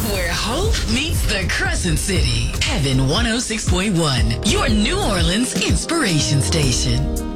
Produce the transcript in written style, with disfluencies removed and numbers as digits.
Where hope meets the Crescent City. Heaven 106.1, your New Orleans inspiration station.